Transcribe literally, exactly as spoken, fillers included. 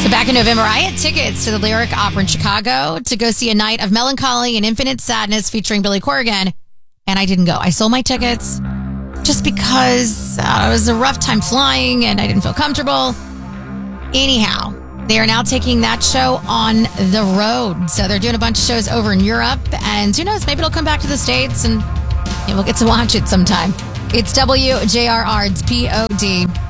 So back in November, I had tickets to the Lyric Opera in Chicago to go see A Night of Melancholy and Infinite Sadness featuring Billy Corrigan, and I didn't go. I sold my tickets just because uh, it was a rough time flying and I didn't feel comfortable. Anyhow, they are now taking that show on the road. So they're doing a bunch of shows over in Europe, and who knows, maybe it'll come back to the States and we'll get to watch it sometime. It's W J R R, it's P O D.